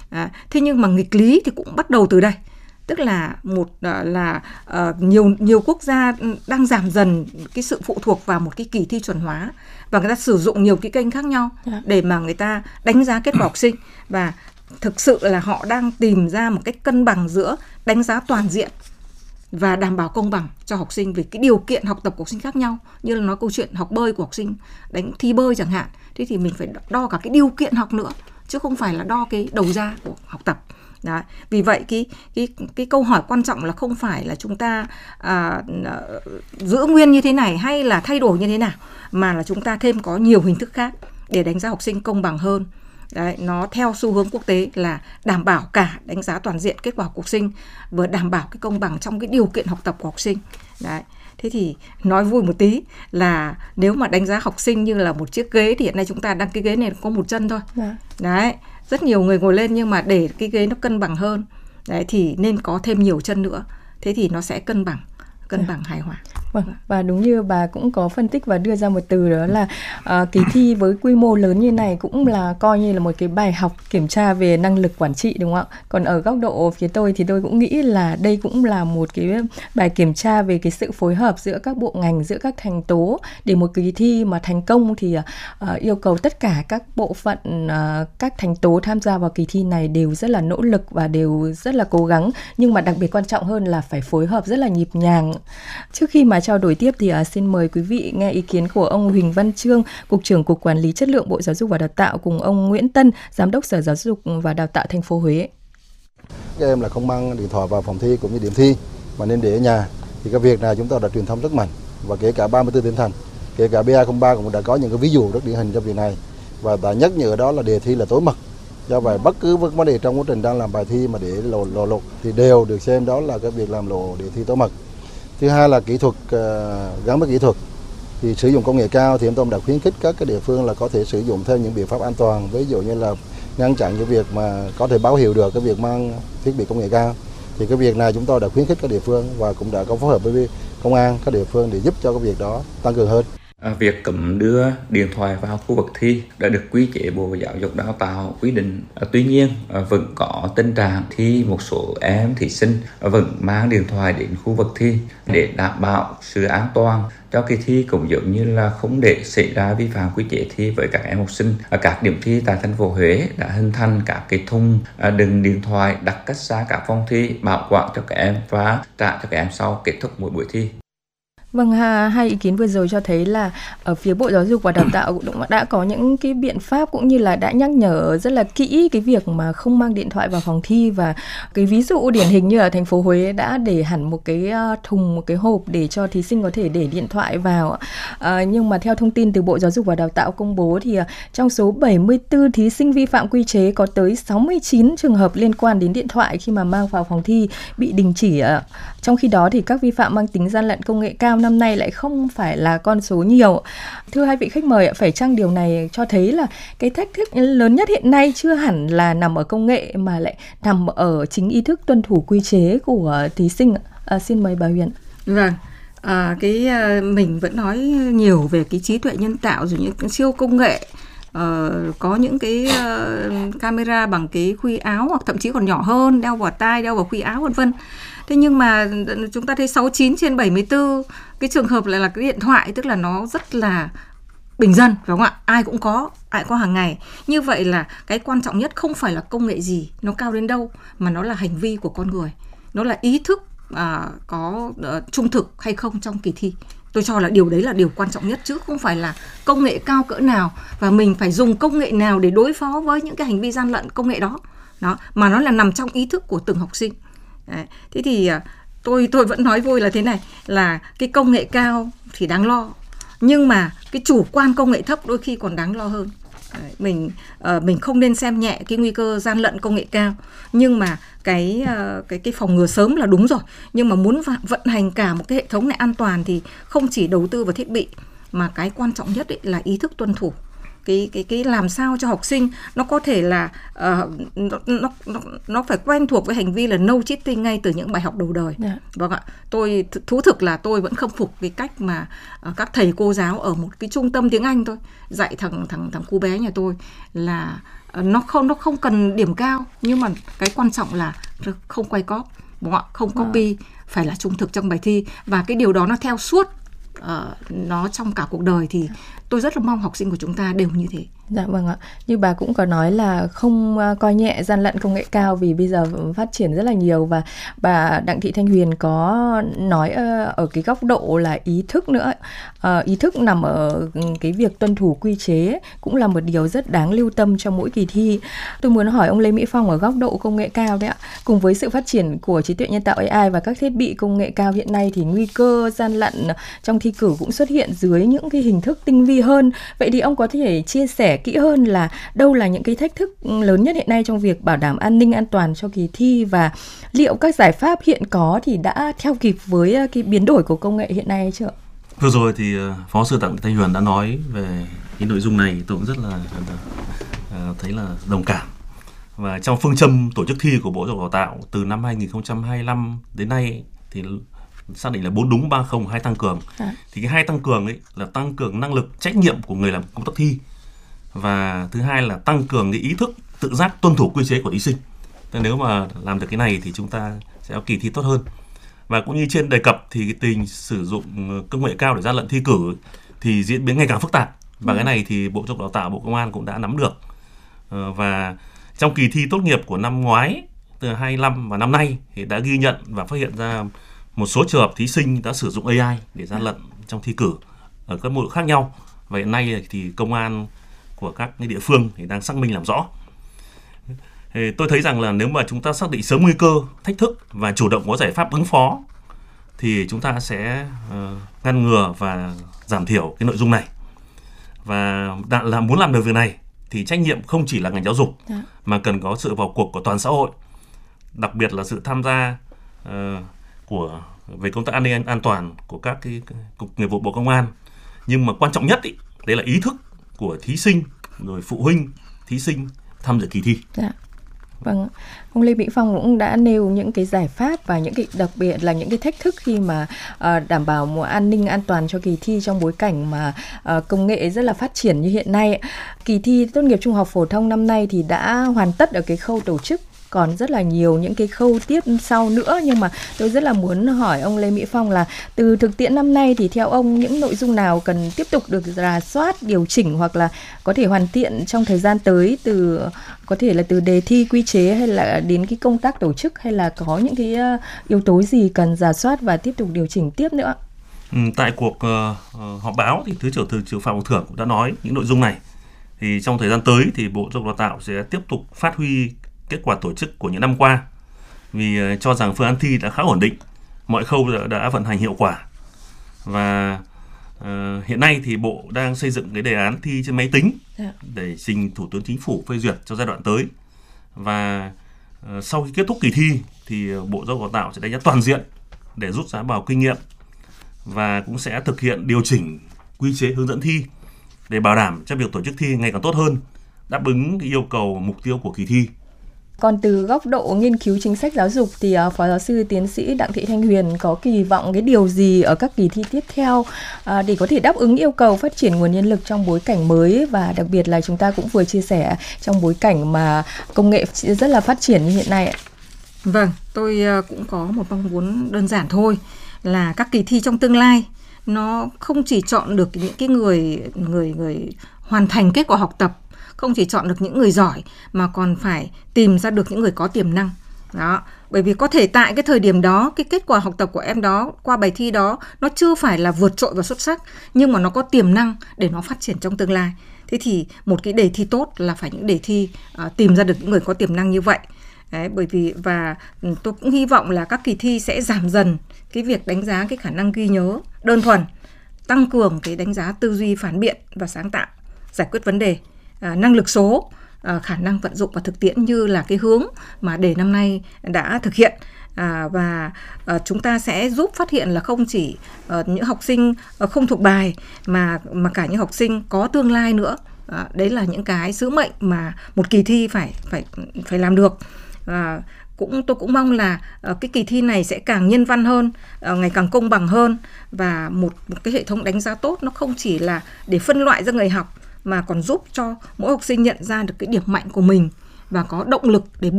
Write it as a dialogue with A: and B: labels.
A: Thế nhưng mà nghịch lý thì cũng bắt đầu từ đây. Tức là nhiều quốc gia đang giảm dần cái sự phụ thuộc vào một cái kỳ thi chuẩn hóa, và người ta sử dụng nhiều cái kênh khác nhau để mà người ta đánh giá kết quả học sinh, và thực sự là họ đang tìm ra một cách cân bằng giữa đánh giá toàn diện và đảm bảo công bằng cho học sinh về cái điều kiện học tập của học sinh khác nhau. Như là nói câu chuyện học bơi của học sinh, đánh thi bơi chẳng hạn, thế thì mình phải đo cả cái điều kiện học nữa, chứ không phải là đo cái đầu ra của học tập. Đấy. Vì vậy cái câu hỏi quan trọng là không phải là chúng ta giữ nguyên như thế này hay là thay đổi như thế nào, mà là chúng ta thêm có nhiều hình thức khác để đánh giá học sinh công bằng hơn. Đấy, nó theo xu hướng quốc tế là đảm bảo cả đánh giá toàn diện kết quả của học sinh, vừa đảm bảo cái công bằng trong cái điều kiện học tập của học sinh. Đấy. Thế thì nói vui một tí là nếu mà đánh giá học sinh như là một chiếc ghế thì hiện nay chúng ta đang cái ghế này có một chân thôi. Đấy, rất nhiều người ngồi lên, nhưng mà để cái ghế nó cân bằng hơn, đấy, thì nên có thêm nhiều chân nữa. Thế thì nó sẽ cân bằng hài hòa.
B: Vâng, và đúng như bà cũng có phân tích và đưa ra một từ, đó là kỳ thi với quy mô lớn như này cũng là coi như là một cái bài học kiểm tra về năng lực quản trị, đúng không ạ? Còn ở góc độ phía tôi thì tôi cũng nghĩ là đây cũng là một cái bài kiểm tra về cái sự phối hợp giữa các bộ ngành, giữa các thành tố. Để một kỳ thi mà thành công thì yêu cầu tất cả các bộ phận, các thành tố tham gia vào kỳ thi này đều rất là nỗ lực và đều rất là cố gắng. Nhưng mà đặc biệt quan trọng hơn là phải phối hợp rất là nhịp nhàng. Trước khi mà trao đổi tiếp thì xin mời quý vị nghe ý kiến của ông Huỳnh Văn Trương, Cục trưởng Cục Quản lý Chất lượng Bộ Giáo dục và Đào tạo, cùng ông Nguyễn Tân, Giám đốc Sở Giáo dục và Đào tạo thành phố Huế.
C: Các em là không mang điện thoại vào phòng thi cũng như điểm thi mà nên để ở nhà. Thì cái việc này chúng ta đã truyền thông rất mạnh, và kể cả 34 tỉnh thành, kể cả BA03 cũng đã có những cái ví dụ rất điển hình trong việc này, và đã nhắc nhở đó là đề thi là tối mật. Do vậy bất cứ vấn đề trong quá trình đang làm bài thi mà để lộ lọt thì đều được xem đó là cái việc làm lộ đề thi tối mật. Thứ hai là kỹ thuật, gắn với kỹ thuật thì sử dụng công nghệ cao thì tôi đã khuyến khích các cái địa phương là có thể sử dụng theo những biện pháp an toàn, ví dụ như là ngăn chặn cái việc mà có thể báo hiệu được cái việc mang thiết bị công nghệ cao. Thì cái việc này chúng tôi đã khuyến khích các địa phương và cũng đã có phối hợp với công an các địa phương để giúp cho cái việc đó tăng cường hơn.
D: Việc cấm đưa điện thoại vào khu vực thi đã được quy chế Bộ Giáo dục Đào tạo quy định. Tuy nhiên, vẫn có tình trạng thi một số em thí sinh vẫn mang điện thoại đến khu vực thi để đảm bảo sự an toàn cho kỳ thi, cũng giống như là không để xảy ra vi phạm quy chế thi với các em học sinh. Các điểm thi tại thành phố Huế đã hình thành các cái thùng đựng điện thoại đặt cách xa các phòng thi, bảo quản cho các em và trả cho các em sau kết thúc mỗi buổi thi.
B: Vâng, hai ý kiến vừa rồi cho thấy là ở phía Bộ Giáo dục và Đào tạo cũng đã có những cái biện pháp cũng như là đã nhắc nhở rất là kỹ cái việc mà không mang điện thoại vào phòng thi, và cái ví dụ điển hình như ở thành phố Huế đã để hẳn một cái thùng, một cái hộp để cho thí sinh có thể để điện thoại vào. Nhưng mà theo thông tin từ Bộ Giáo dục và Đào tạo công bố thì trong số 74 thí sinh vi phạm quy chế có tới 69 trường hợp liên quan đến điện thoại khi mà mang vào phòng thi bị đình chỉ. Trong khi đó thì các vi phạm mang tính gian lận công nghệ cao năm nay lại không phải là con số nhiều. Thưa hai vị khách mời, phải chăng điều này cho thấy là cái thách thức lớn nhất hiện nay chưa hẳn là nằm ở công nghệ mà lại nằm ở chính ý thức tuân thủ quy chế của thí sinh? Xin mời bà Huyền.
A: Vâng, mình vẫn nói nhiều về cái trí tuệ nhân tạo rồi những siêu công nghệ. Có những cái camera bằng cái khuy áo hoặc thậm chí còn nhỏ hơn, đeo vào tai, đeo vào khuy áo vân vân. Thế nhưng mà chúng ta thấy 69 trên 74 cái trường hợp lại là cái điện thoại, tức là nó rất là bình dân, phải không ạ? Ai cũng có hàng ngày. Như vậy là cái quan trọng nhất không phải là công nghệ gì, nó cao đến đâu, mà nó là hành vi của con người. Nó là ý thức có trung thực hay không trong kỳ thi. Tôi cho là điều đấy là điều quan trọng nhất, chứ không phải là công nghệ cao cỡ nào và mình phải dùng công nghệ nào để đối phó với những cái hành vi gian lận công nghệ đó. Mà nó là nằm trong ý thức của từng học sinh. Đấy. Thế thì tôi vẫn nói vui là thế này, là cái công nghệ cao thì đáng lo, nhưng mà cái chủ quan công nghệ thấp đôi khi còn đáng lo hơn. Đấy. Mình không nên xem nhẹ cái nguy cơ gian lận công nghệ cao, nhưng mà cái phòng ngừa sớm là đúng rồi, nhưng mà muốn vận hành cả một cái hệ thống này an toàn thì không chỉ đầu tư vào thiết bị, mà cái quan trọng nhất là ý thức tuân thủ. cái làm sao cho học sinh nó có thể là nó phải quen thuộc với hành vi là no cheating ngay từ những bài học đầu đời. Vâng ạ, tôi thú thực là tôi vẫn khâm phục cái cách mà các thầy cô giáo ở một cái trung tâm tiếng Anh thôi dạy thằng cu bé nhà tôi là nó không cần điểm cao, nhưng mà cái quan trọng là không quay cóp, không copy, phải là trung thực trong bài thi, và cái điều đó nó theo suốt nó trong cả cuộc đời. Thì tôi rất là mong học sinh của chúng ta đều như thế.
B: Dạ vâng ạ. Như bà cũng có nói là không coi nhẹ gian lận công nghệ cao vì bây giờ phát triển rất là nhiều, và bà Đặng Thị Thanh Huyền có nói ở cái góc độ là ý thức nữa. Ý thức nằm ở cái việc tuân thủ quy chế cũng là một điều rất đáng lưu tâm cho mỗi kỳ thi. Tôi muốn hỏi ông Lê Mỹ Phong ở góc độ công nghệ cao đấy ạ. Cùng với sự phát triển của trí tuệ nhân tạo AI và các thiết bị công nghệ cao hiện nay thì nguy cơ gian lận trong thi cử cũng xuất hiện dưới những cái hình thức tinh vi hơn. Vậy thì ông có thể chia sẻ kỹ hơn là đâu là những cái thách thức lớn nhất hiện nay trong việc bảo đảm an ninh an toàn cho kỳ thi, và liệu các giải pháp hiện có thì đã theo kịp với cái biến đổi của công nghệ hiện nay hay chưa?
E: Vừa rồi thì Phó sư Đặng Thị Thanh Huyền đã nói về cái nội dung này, tôi cũng rất là thấy là đồng cảm. Và trong phương châm tổ chức thi của Bộ Giáo dục Đào tạo từ năm 2025 đến nay thì xác định là 4 đúng 3 không 2 tăng cường. Thì cái 2 tăng cường ấy là tăng cường năng lực trách nhiệm của người làm công tác thi, và thứ hai là tăng cường cái ý thức tự giác tuân thủ quy chế của thí sinh. Nếu mà làm được cái này thì chúng ta sẽ có kỳ thi tốt hơn. Và cũng như trên đề cập thì cái tình sử dụng công nghệ cao để gian lận thi cử thì diễn biến ngày càng phức tạp, và cái này thì Bộ Giáo dục Đào tạo, Bộ Công an cũng đã nắm được. Và trong kỳ thi tốt nghiệp của năm ngoái từ 25 và năm nay thì đã ghi nhận và phát hiện ra một số trường hợp thí sinh đã sử dụng AI để gian lận trong thi cử ở các môn khác nhau. Và hiện nay thì công an của các địa phương thì đang xác minh làm rõ. Thì tôi thấy rằng là nếu mà chúng ta xác định sớm nguy cơ, thách thức và chủ động có giải pháp ứng phó thì chúng ta sẽ ngăn ngừa và giảm thiểu cái nội dung này. Và muốn làm được việc này thì trách nhiệm không chỉ là ngành giáo dục mà cần có sự vào cuộc của toàn xã hội, đặc biệt là sự tham gia về công tác an ninh an toàn của các cái cục nghiệp vụ Bộ Công an. Nhưng mà quan trọng nhất đấy là ý thức của thí sinh, rồi phụ huynh thí sinh tham dự kỳ thi.
B: Vâng, ông Lê Mỹ Phong cũng đã nêu những cái giải pháp và những cái đặc biệt là những cái thách thức khi mà đảm bảo một an ninh an toàn cho kỳ thi trong bối cảnh mà công nghệ rất là phát triển như hiện nay. Kỳ thi tốt nghiệp trung học phổ thông năm nay thì đã hoàn tất ở cái khâu tổ chức, còn rất là nhiều những cái khâu tiếp sau nữa, nhưng mà tôi rất là muốn hỏi ông Lê Mỹ Phong là từ thực tiễn năm nay thì theo ông những nội dung nào cần tiếp tục được rà soát, điều chỉnh hoặc là có thể hoàn thiện trong thời gian tới, có thể là từ đề thi, quy chế hay là đến cái công tác tổ chức, hay là có những cái yếu tố gì cần rà soát và tiếp tục điều chỉnh tiếp nữa?
E: Tại cuộc họp báo thì Thứ trưởng Phạm Ngọc Thưởng cũng đã nói những nội dung này. Thì trong thời gian tới thì Bộ Giáo dục Đào tạo sẽ tiếp tục phát huy kết quả tổ chức của những năm qua, vì cho rằng phương án thi đã khá ổn định, mọi khâu đã vận hành hiệu quả. Và hiện nay thì Bộ đang xây dựng cái đề án thi trên máy tính để trình Thủ tướng Chính phủ phê duyệt cho giai đoạn tới. Và sau khi kết thúc kỳ thi thì Bộ Giáo dục Đào tạo sẽ đánh giá toàn diện để rút ra bài học kinh nghiệm, và cũng sẽ thực hiện điều chỉnh quy chế hướng dẫn thi để bảo đảm cho việc tổ chức thi ngày càng tốt hơn, đáp ứng cái yêu cầu mục tiêu của kỳ thi.
B: Còn từ góc độ nghiên cứu chính sách giáo dục thì Phó giáo sư tiến sĩ Đặng Thị Thanh Huyền có kỳ vọng cái điều gì ở các kỳ thi tiếp theo để có thể đáp ứng yêu cầu phát triển nguồn nhân lực trong bối cảnh mới, và đặc biệt là chúng ta cũng vừa chia sẻ trong bối cảnh mà công nghệ rất là phát triển như hiện nay ạ?
A: Vâng, tôi cũng có một mong muốn đơn giản thôi, là các kỳ thi trong tương lai nó không chỉ chọn được những cái người hoàn thành kết quả học tập, không chỉ chọn được những người giỏi mà còn phải tìm ra được những người có tiềm năng. Đó, bởi vì có thể tại cái thời điểm đó, cái kết quả học tập của em đó qua bài thi đó nó chưa phải là vượt trội và xuất sắc, nhưng mà nó có tiềm năng để nó phát triển trong tương lai. Thế thì một cái đề thi tốt là phải những đề thi tìm ra được những người có tiềm năng như vậy. Đấy, bởi vì và tôi cũng hy vọng là các kỳ thi sẽ giảm dần cái việc đánh giá cái khả năng ghi nhớ đơn thuần, tăng cường cái đánh giá tư duy phản biện và sáng tạo, giải quyết vấn đề, năng lực số, khả năng vận dụng và thực tiễn như là cái hướng mà đề năm nay đã thực hiện. Và chúng ta sẽ giúp phát hiện là không chỉ những học sinh không thuộc bài mà cả những học sinh có tương lai nữa Đấy là những cái sứ mệnh mà một kỳ thi phải làm được. Tôi cũng mong là cái kỳ thi này sẽ càng nhân văn hơn, ngày càng công bằng hơn, và một cái hệ thống đánh giá tốt nó không chỉ là để phân loại ra người học mà còn giúp cho mỗi học sinh nhận ra được cái điểm mạnh của mình và có động lực để